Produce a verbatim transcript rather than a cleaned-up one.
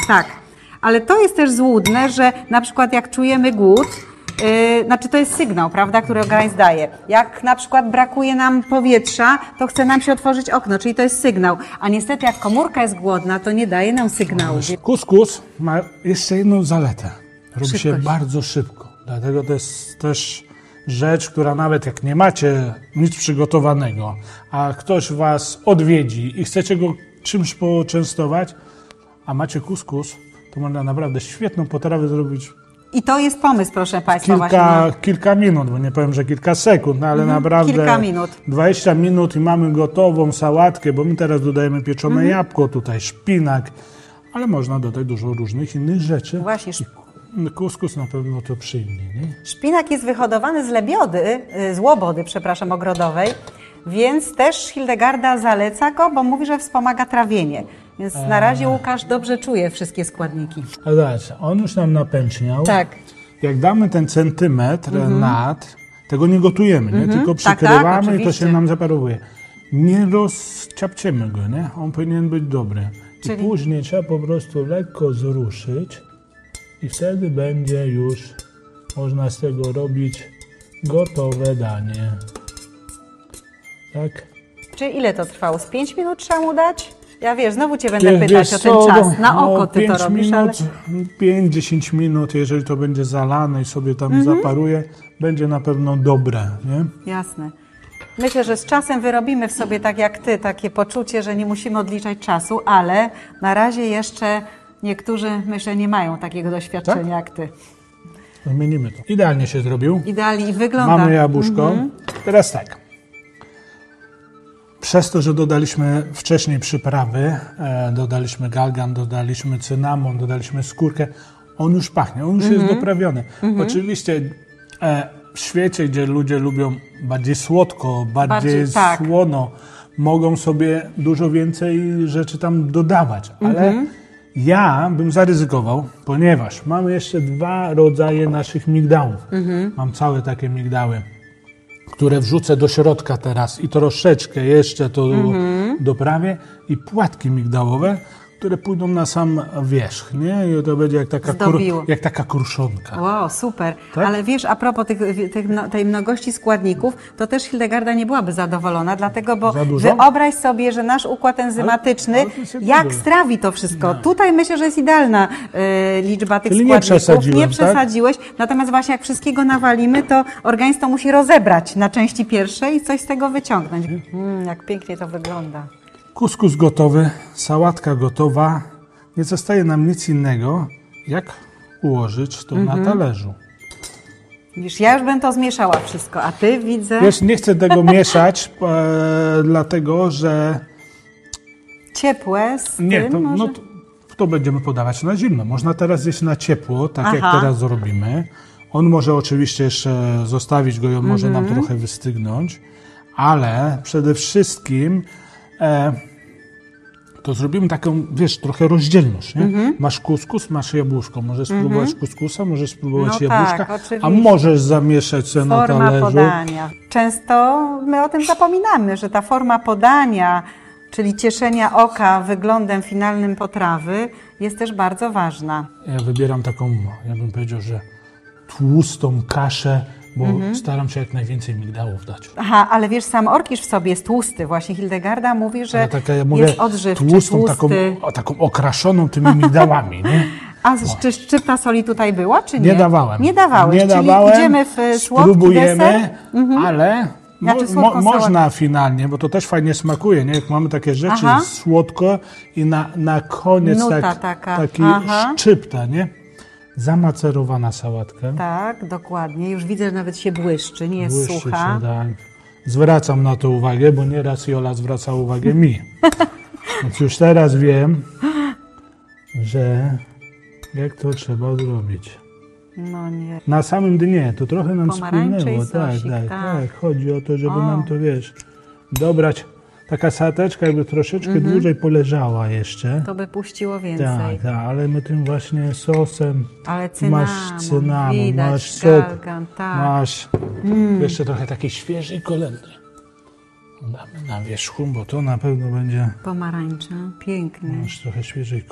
Tak, ale to jest też złudne, że na przykład jak czujemy głód, Yy, znaczy to jest sygnał, prawda, który organizm daje. Jak na przykład brakuje nam powietrza, to chce nam się otworzyć okno, czyli to jest sygnał. A niestety jak komórka jest głodna, to nie daje nam sygnału. Kuskus ma jeszcze jedną zaletę. Robi Szybkość. się bardzo szybko. Dlatego to jest też rzecz, która nawet jak nie macie nic przygotowanego, a ktoś was odwiedzi i chcecie go czymś poczęstować, a macie kuskus, to można naprawdę świetną potrawę zrobić. I to jest pomysł, proszę Państwa. Kilka, właśnie. kilka minut, bo nie powiem, że kilka sekund, no ale Mhm, naprawdę kilka minut. dwadzieścia minut i mamy gotową sałatkę, bo my teraz dodajemy pieczone Mhm. jabłko, tutaj szpinak, ale można dodać dużo różnych innych rzeczy. Właśnie. I kuskus na pewno to przyjmie, nie? Szpinak jest wyhodowany z lebiody, y, z łobody, przepraszam, ogrodowej, więc też Hildegarda zaleca go, bo mówi, że wspomaga trawienie. Więc na razie Łukasz dobrze czuje wszystkie składniki. A zobacz, on już nam napęczniał. Tak. Jak damy ten centymetr Mhm. nad, tego nie gotujemy, nie? Tylko Tak, tak, przykrywamy i to oczywiście. się nam zaparowuje. Nie rozciapciemy go, nie? On powinien być dobry. Czyli- I później trzeba po prostu lekko zruszyć i wtedy będzie już można z tego robić gotowe danie. Tak? Czy ile to trwało? Z pięć minut trzeba mu dać? Ja wiesz, znowu Cię będę Wiesz- pytać wiesz o ten co, czas. Na no, oko Ty to pięć robisz, ale... minut, pięć do dziesięciu minut, jeżeli to będzie zalane i sobie tam Mhm. zaparuje, będzie na pewno dobre, nie? Jasne. Myślę, że z czasem wyrobimy w sobie, tak jak Ty, takie poczucie, że nie musimy odliczać czasu, ale na razie jeszcze niektórzy, myślę, nie mają takiego doświadczenia Tak? jak Ty. Zmienimy to. Idealnie się zrobił. Idealnie i wygląda. Mamy jabłuszko. Mhm. Teraz tak. Przez to, że dodaliśmy wcześniej przyprawy, e, dodaliśmy galgan, dodaliśmy cynamon, dodaliśmy skórkę, on już pachnie, on już Mhm. jest doprawiony. Oczywiście e, w świecie, gdzie ludzie lubią bardziej słodko, bardziej, Bardziej, tak. słono, mogą sobie dużo więcej rzeczy tam dodawać, ale Mhm. ja bym zaryzykował, ponieważ mamy jeszcze dwa rodzaje naszych migdałów. Mhm. Mam całe takie migdały, które wrzucę do środka teraz i troszeczkę jeszcze to Mhm. doprawię i płatki migdałowe, które pójdą na sam wierzch, nie? I to będzie jak taka, kur, Zdobiło. jak taka kruszonka. Wow, super. Tak? Ale wiesz, a propos tych, tych, no- tej mnogości składników, to też Hildegarda nie byłaby zadowolona, dlatego, bo Za dużo? wyobraź sobie, że nasz układ enzymatyczny, Ale- ale to się jak dobrze. strawi to wszystko. Tutaj myślę, że jest idealna y, liczba tych Czyli nie składników. przesadziłem, nie tak? przesadziłeś. Natomiast właśnie jak wszystkiego nawalimy, to organizm to musi rozebrać na części pierwsze i coś z tego wyciągnąć. Mm, jak pięknie to wygląda. Kuskus gotowy, sałatka gotowa. Nie zostaje nam nic innego, jak ułożyć to Mhm. na talerzu. Widzisz, ja już bym to zmieszała wszystko, a ty widzę Wiesz, nie chcę tego mieszać, e, dlatego że ciepłe z nie, tym to, może? no to, to będziemy podawać na zimno. Można teraz zjeść na ciepło, tak jak Aha. teraz zrobimy. On może oczywiście jeszcze zostawić go i on może Mhm. nam trochę wystygnąć, ale przede wszystkim e, to zrobimy taką, wiesz, trochę rozdzielność. Nie? Mhm. Masz kuskus, masz jabłuszko. Możesz spróbować kuskusa, możesz spróbować No jabłuszka, tak, oczywiście. a możesz zamieszać się na Forma talerzu. podania. Często my o tym zapominamy, że ta forma podania, czyli cieszenia oka wyglądem finalnym potrawy, jest też bardzo ważna. Ja wybieram taką, ja bym powiedział, że tłustą kaszę, bo Mhm. staram się jak najwięcej migdałów dać. Aha, ale wiesz, sam orkisz w sobie jest tłusty. Właśnie Hildegarda mówi, że Ale taka, ja mówię, jest odżywczy, tłustą, tłusty. taką, o, taką okraszoną tymi migdałami, nie? A z- czy szczypta soli tutaj była, czy nie? Nie dawałem. Nie dawałeś, Nie czyli dawałem, idziemy w e, słodki spróbujemy, deser. Mhm. ale mo, Znaczy mo, słodką można finalnie, bo to też fajnie smakuje, nie? Jak mamy takie rzeczy Aha. słodko i na, na koniec Nuta tak, taka. taki Aha. szczypta, nie? Zamacerowana sałatka. Tak, dokładnie. Już widzę, że nawet się błyszczy, nie jest Błyszczy sucha. się, tak. Zwracam na to uwagę, bo nieraz Jola zwraca uwagę mi. Więc już teraz wiem, że jak to trzeba zrobić. No nie. Na samym dnie, to trochę nam Pomarańcze spłynęło. i Tak, sosik, tak, tak. tak. Chodzi o to, żeby O. nam to, wiesz, dobrać. Taka sałateczka jakby troszeczkę dłużej poleżała jeszcze. To by puściło więcej. Tak, tak, ale my tym właśnie sosem Ale cynamon, masz cynamon, widać, masz sok, galgan, tak. masz jeszcze trochę takiej świeżej kolendy. Damy na wierzchu, bo to na pewno będzie Pomarańcze, pięknie. masz trochę świeżej